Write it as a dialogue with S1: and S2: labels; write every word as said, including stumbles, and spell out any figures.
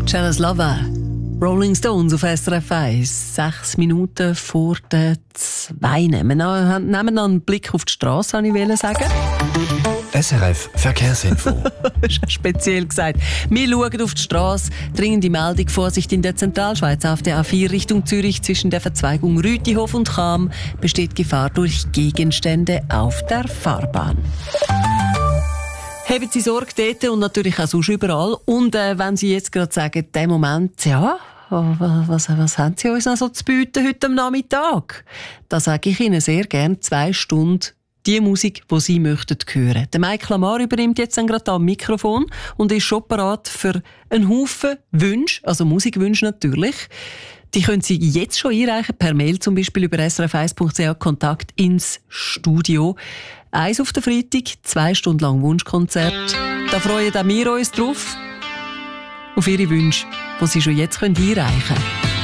S1: Jealous Lover, Rolling Stones auf S R F eins. Sechs Minuten vor der zwei. Wir nehmen noch einen Blick auf die Straße, wollte ich sagen.
S2: S R F Verkehrsinfo.
S1: Das ist speziell gesagt. Wir schauen auf die Straße. Dringende Meldung: Vorsicht in der Zentralschweiz. Auf der A vier Richtung Zürich zwischen der Verzweigung Rütihof und Cham besteht Gefahr durch Gegenstände auf der Fahrbahn. Haben Sie Sorge dort und natürlich auch sonst überall. Und äh, wenn Sie jetzt gerade sagen, in dem Moment, ja, was, was haben Sie uns noch so zu bieten heute am Nachmittag? Da sage ich Ihnen sehr gerne zwei Stunden die Musik, die Sie möchten hören. Der Mike Lamar übernimmt jetzt dann gerade am Mikrofon und ist schon bereit für einen Haufen Wünsche, also Musikwünsche natürlich. Die können Sie jetzt schon einreichen, per Mail zum Beispiel über s r f eins punkt c h, Kontakt ins Studio. Eins auf den Freitag, zwei Stunden lang Wunschkonzert. Da freuen auch wir uns drauf. Auf Ihre Wünsche, die Sie schon jetzt einreichen können.